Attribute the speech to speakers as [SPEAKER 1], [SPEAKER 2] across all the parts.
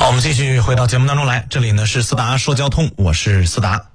[SPEAKER 1] 好，我们继续回到节目当中来，这里呢是思达说交通，我是思达。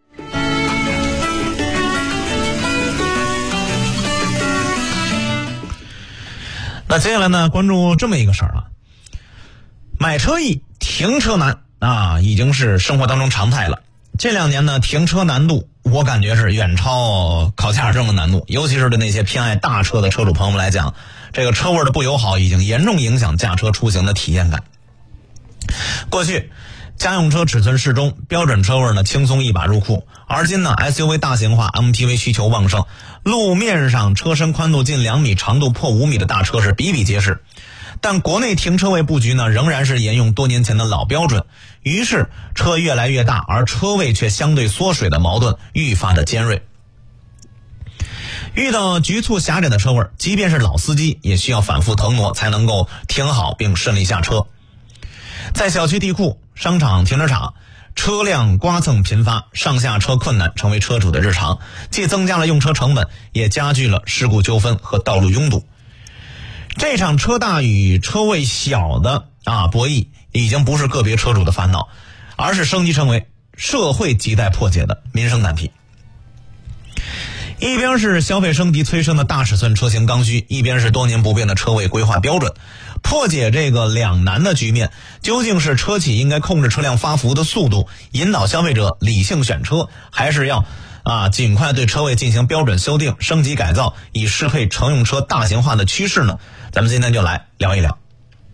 [SPEAKER 1] 那接下来呢，关注这么一个事儿啊，买车易，停车难啊，已经是生活当中常态了。这2年呢，停车难度我感觉是远超考驾驶证的难度，尤其是对那些偏爱大车的车主朋友们来讲，这个车位的不友好已经严重影响驾车出行的体验感。过去家用车尺寸适中，标准车位呢轻松一把入库，而今呢 SUV 大型化 MPV 需求旺盛，路面上车身宽度近2米长度破5米的大车是比比皆是。但国内停车位布局呢仍然是沿用多年前的老标准，于是车越来越大而车位却相对缩水的矛盾愈发的尖锐。遇到局促狭窄的车位，即便是老司机也需要反复腾挪才能够停好并顺利下车。在小区地库、商场停车场，车辆刮蹭频发，上下车困难成为车主的日常，既增加了用车成本，也加剧了事故纠纷和道路拥堵。这场车大与车位小的博弈已经不是个别车主的烦恼，而是升级成为社会亟待破解的民生难题。一边是消费升级催生的大尺寸车型刚需，一边是多年不变的车位规划标准。破解这个两难的局面，究竟是车企应该控制车辆发福的速度，引导消费者理性选车，还是要尽快对车位进行标准修订、升级改造，以适配乘用车大型化的趋势呢？咱们今天就来聊一聊。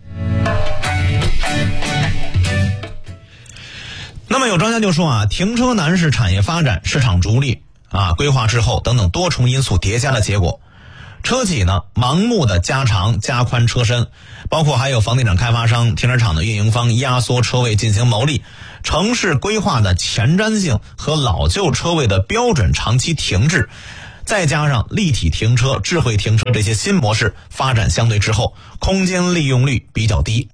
[SPEAKER 1] 那么有专家就说停车难是产业发展、市场逐利规划滞后等等多重因素叠加的结果。车企呢盲目的加长加宽车身，包括还有房地产开发商、停车场的运营方压缩车位进行牟利，城市规划的前瞻性和老旧车位的标准长期停滞，再加上立体停车、智慧停车这些新模式发展相对滞后，空间利用率比较低。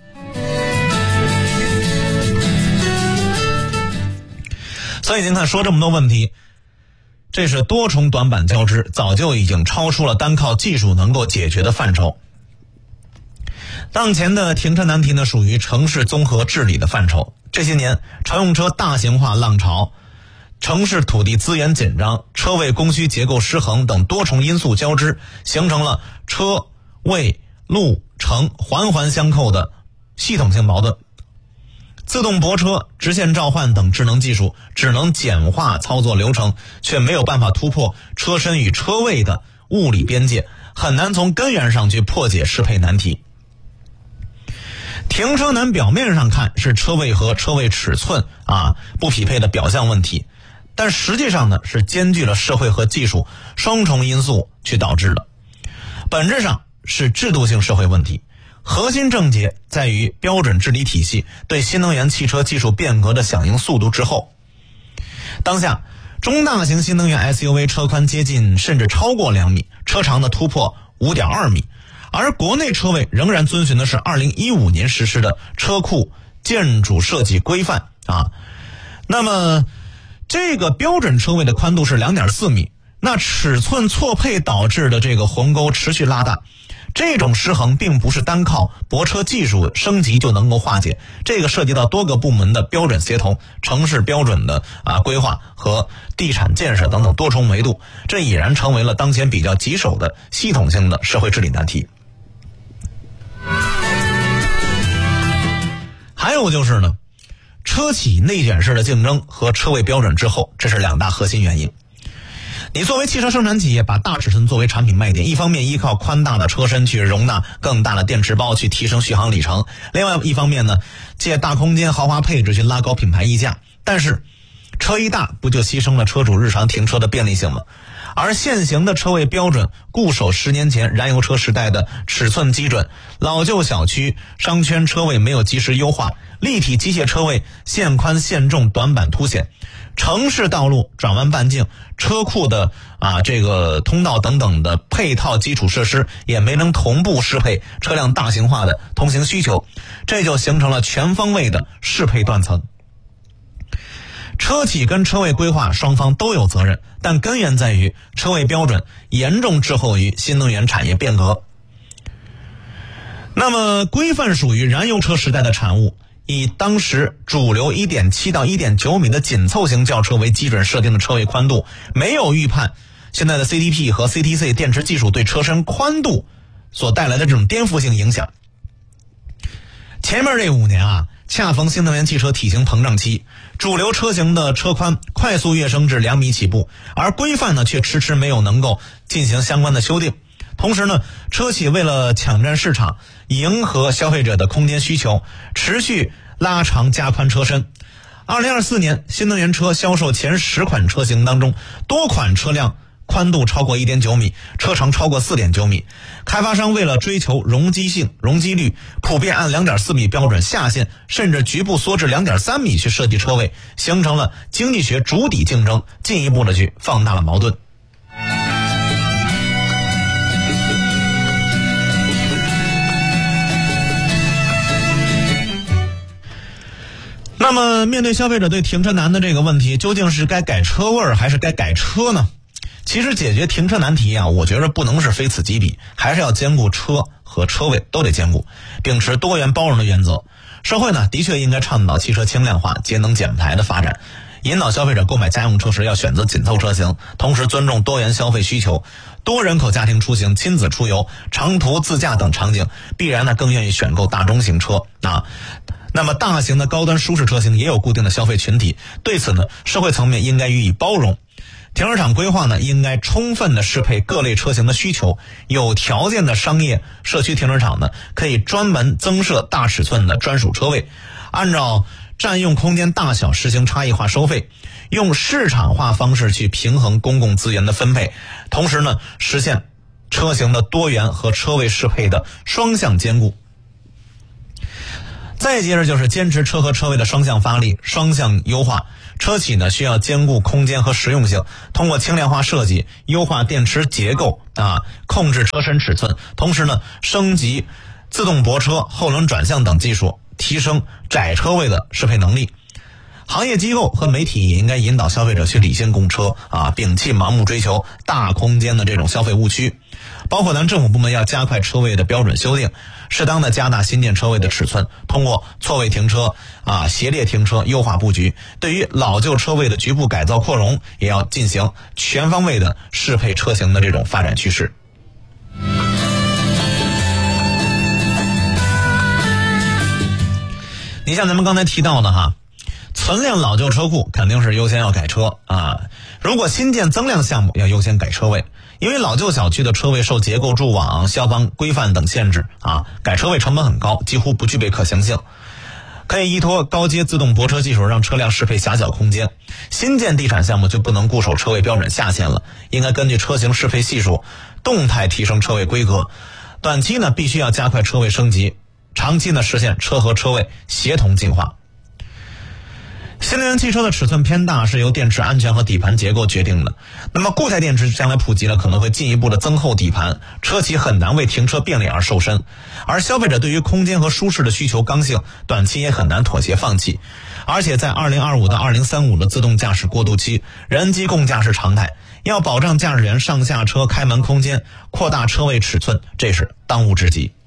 [SPEAKER 1] 所以您看，说这么多问题，这是多重短板交织，早就已经超出了单靠技术能够解决的范畴。当前的停车难题呢，属于城市综合治理的范畴。这些年，乘用车大型化浪潮、城市土地资源紧张、车位供需结构失衡等多重因素交织，形成了车、位、路、城环环相扣的系统性矛盾。自动泊车、直线召唤等智能技术只能简化操作流程，却没有办法突破车身与车位的物理边界，很难从根源上去破解适配难题。停车难表面上看是车位和车位尺寸不匹配的表象问题，但实际上呢是兼具了社会和技术双重因素去导致的，本质上是制度性社会问题。核心症结在于标准治理体系对新能源汽车技术变革的响应速度滞后。当下中大型新能源 SUV 车宽接近甚至超过2米，车长的突破 5.2 米，而国内车位仍然遵循的是2015年实施的车库建筑设计规范那么这个标准车位的宽度是 2.4 米，那尺寸错配导致的这个鸿沟持续拉大，这种失衡并不是单靠泊车技术升级就能够化解，这个涉及到多个部门的标准协同、城市标准的规划和地产建设等等多重维度，这已然成为了当前比较棘手的系统性的社会治理难题。还有就是呢，车企内卷式的竞争和车位标准滞后，这是2大核心原因。你作为汽车生产企业，把大尺寸作为产品卖点，一方面依靠宽大的车身去容纳更大的电池包去提升续航里程，另外一方面呢，借大空间豪华配置去拉高品牌溢价。但是车一大，不就牺牲了车主日常停车的便利性吗？而现行的车位标准固守10年前燃油车时代的尺寸基准，老旧小区商圈车位没有及时优化，立体机械车位限宽限重短板凸显，城市道路转弯半径、车库的这个通道等等的配套基础设施也没能同步适配车辆大型化的通行需求，这就形成了全方位的适配断层。车企跟车位规划双方都有责任，但根源在于车位标准严重滞后于新能源产业变革。那么规范属于燃油车时代的产物， 以当时主流 1.7 到 1.9 米的紧凑型轿车为基准设定的车位宽度，没有预判现在的 CDP 和 CTC 电池技术对车身宽度所带来的这种颠覆性影响。前面这5年啊，恰逢新能源汽车体型膨胀期，主流车型的车宽快速跃升至2米起步，而规范呢却迟迟没有能够进行相关的修订。同时呢，车企为了抢占市场，迎合消费者的空间需求，持续拉长加宽车身。2024年新能源车销售前10款车型当中，多款车辆宽度超过 1.9 米，车长超过 4.9 米。开发商为了追求容积性、容积率，普遍按 2.4 米标准下限，甚至局部缩至 2.3 米去设计车位，形成了经济学主体竞争，进一步的去放大了矛盾。那么面对消费者对停车难的这个问题，究竟是该改车位还是该改车呢？其实解决停车难题啊，我觉得不能是非此即彼，还是要兼顾车和车位都得兼顾，秉持多元包容的原则。社会呢，的确应该倡导汽车轻量化、节能减排的发展，引导消费者购买家用车时要选择紧凑车型，同时尊重多元消费需求。多人口家庭出行、亲子出游、长途自驾等场景，必然呢更愿意选购大中型车啊。那么大型的高端舒适车型也有固定的消费群体，对此呢，社会层面应该予以包容。停车场规划呢，应该充分的适配各类车型的需求。有条件的商业社区停车场呢，可以专门增设大尺寸的专属车位，按照占用空间大小实行差异化收费，用市场化方式去平衡公共资源的分配，同时呢，实现车型的多元和车位适配的双向兼顾。再接着就是坚持车和车位的双向发力、双向优化。车企呢需要兼顾空间和实用性，通过轻量化设计、优化电池结构控制车身尺寸，同时呢升级自动泊车、后轮转向等技术，提升窄车位的适配能力。行业机构和媒体也应该引导消费者去理性购车摒弃盲目追求大空间的这种消费误区。包括咱政府部门要加快车位的标准修订，适当的加大新建车位的尺寸，通过错位停车斜列停车优化布局。对于老旧车位的局部改造扩容，也要进行全方位的适配车型的这种发展趋势。你像咱们刚才提到的存量老旧车库肯定是优先要改车如果新建增量项目要优先改车位，因为老旧小区的车位受结构柱网、消防规范等限制改车位成本很高，几乎不具备可行性。可以依托高阶自动泊车技术，让车辆适配狭小空间。新建地产项目就不能固守车位标准下限了，应该根据车型适配系数动态提升车位规格。短期呢必须要加快车位升级，长期呢实现车和车位协同进化。新能源汽车的尺寸偏大是由电池安全和底盘结构决定的。那么固态电池将来普及了，可能会进一步的增厚底盘，车企很难为停车便利而瘦身。而消费者对于空间和舒适的需求刚性，短期也很难妥协放弃。而且在2025到2035的自动驾驶过渡期，人机共驾是常态，要保障驾驶员上下车开门空间、扩大车位尺寸，这是当务之急。